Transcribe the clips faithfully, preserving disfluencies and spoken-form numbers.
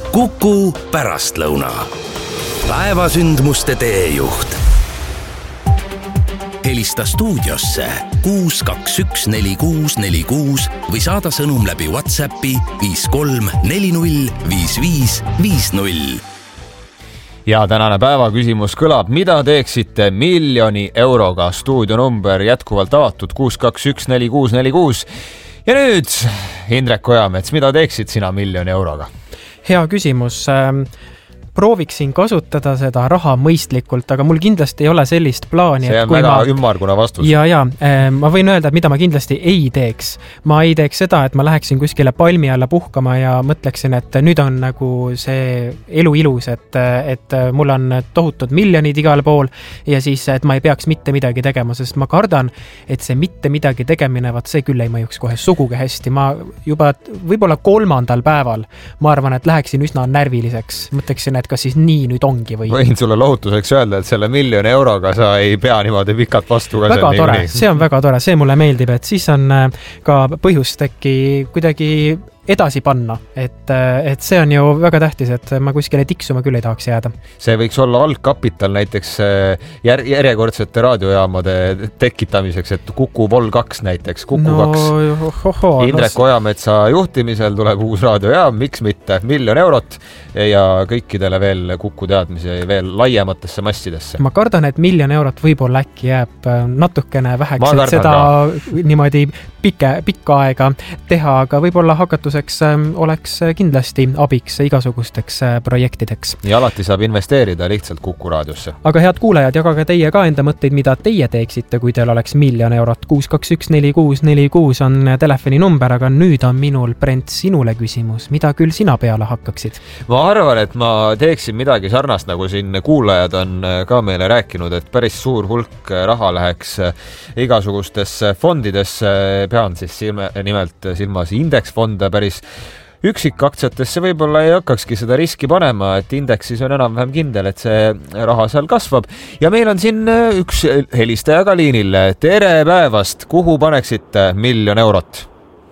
Kuku pärastlõuna. Päevasündmuste teejuht. Helista stuudiosse kuus kaks üks neli kuus neli kuus või saada sõnum läbi WhatsAppi viis kolm neli null viis viis viis null. Ja tänane päevaküsimus kõlab, mida teeksite miljoni euroga? Stuudionumber jätkuvalt avatud kuus kaks üks neli kuus neli kuus. Ja nüüd, Indrek Ojamets, mida teeksid sina miljoni euroga? Hea küsimus. Prooviksin kasutada seda raha mõistlikult, aga mul kindlasti ei ole sellist plaani. See on väga ma... ümmarguna vastus. Ja, ja, ma võin öelda, et mida ma kindlasti ei teeks. Ma ei teeks seda, et ma läheksin kuskile palmi alla puhkama ja mõtleksin, et nüüd on nagu see elu ilus, et, et mul on tohutud miljonid igal pool ja siis, et ma ei peaks mitte midagi tegema, sest ma kardan, et see mitte midagi tegemine, vaat see küll ei mõjuks kohe sugugi hästi. Ma juba võib-olla kolmandal päeval, ma arvan, et läheksin üsna närviliseks. Mõtleksin, et kas siis nii nüüd ongi või? Võin sulle lohutuseks öelda, et selle miljoni euroga sa ei pea niimoodi pikalt vastu. Ka väga tore, nii. See on väga tore, see mulle meeldib, et siis on ka põhjust äkki kuidagi edasi panna, et, et see on ju väga tähtis, et ma kuskile tiksuma küll ei tahaks jääda. See võiks olla algkapital näiteks jär, järjekordsete raadiojaamade tekitamiseks, et Kuku Vol kaks näiteks, Kuku no, kaks. Oho, Indrek no, Ojametsa juhtimisel tuleb uus raadiojaam, miks mitte, miljon eurot ja kõikidele veel Kuku teadmisi veel laiematesse massidesse. Ma kardan, et miljon eurot võib-olla äkki jääb natukene väheks, et seda ka. Niimoodi pike, pikka aega teha, aga võib-olla hakatuseks oleks kindlasti abiks igasugusteks projektideks. Ja alati saab investeerida lihtsalt Kuku raadiosse. Aga head kuulajad, jagage teie ka enda mõtteid, mida teie teeksite, kui teil oleks miljon eurot. kuus kaks üks neli kuus neli kuus on telefoni number, aga nüüd on minul, Brent, sinule küsimus. Mida küll sina peale hakkaksid? Ma arvan, et ma teeksin midagi sarnast, nagu siin kuulajad on ka meile rääkinud, et päris suur hulk raha läheks igasugustesse fondidesse, pean siis silme, nimelt silmas indeksfonde, päris üksikaktsiatesse võib-olla ei hakkakski seda riski panema, et indeksis on enam-vähem kindel, et see raha seal kasvab. Ja meil on siin üks helistaja ka liinil. Tere päevast, kuhu paneksite miljon eurot?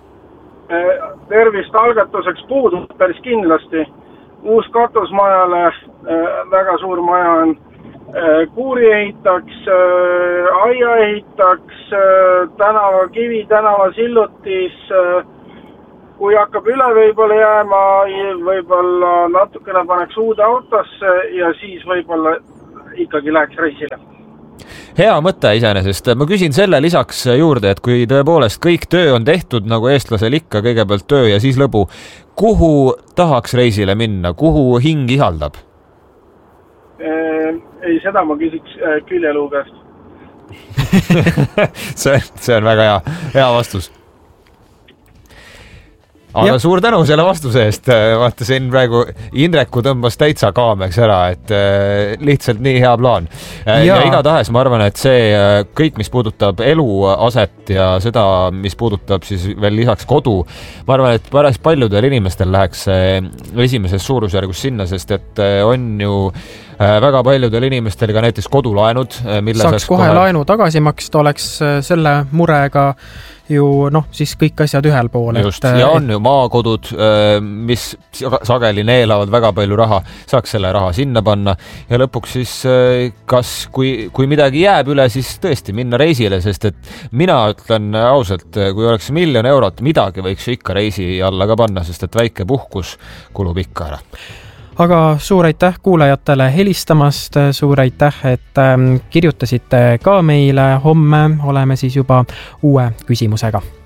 Tervist algatuseks puudub päris kindlasti. Uus katusmajale, väga suur maja on. Kuuri ehitaks, aia ehitaks, tänava kivi, tänava sillutis. Kui hakkab üle võib-olla jääma, võib-olla natukene paneks uude autosse ja siis võib-olla ikkagi läheks reisile. Hea mõte iseenesest. Ma küsin selle lisaks juurde, et kui tõepoolest kõik töö on tehtud, nagu eestlasel ikka, kõigepealt töö ja siis lõbu, kuhu tahaks reisile minna? Kuhu hing ihaldab? Ei, seda ma küsiks küljeluu käest. see, see on väga hea, hea vastus. Aga ja. Suur tänu selle vastuse eest. Vaata, siin praegu Indreku tõmbas täitsa kaameks ära, et lihtsalt nii hea plaan. Ja, ja igatahes ma arvan, et see kõik, mis puudutab eluaset ja seda, mis puudutab siis veel lisaks kodu, ma arvan, et päris paljudel inimestel läheks esimeses suurusjärgus sinna, sest et on ju väga paljudel inimestel ka näiteks kodulaenud, mille saaks, saaks kohe, kohe laenu tagasi maksta, oleks selle murega ju noh, siis kõik asjad ühel pool. Just, et, ja on ju maakodud, mis sageli neelavad väga palju raha, saaks selle raha sinna panna ja lõpuks siis kas, kui, kui midagi jääb üle, siis tõesti minna reisile, sest et mina ütlen ausalt, kui oleks miljon eurot, midagi võiks ju ikka reisi alla ka panna, sest et väike puhkus kulub ikka ära. Aga suur aitäh kuulajatele helistamast, suur aitäh, et kirjutasite ka meile. Homme oleme siis juba uue küsimusega.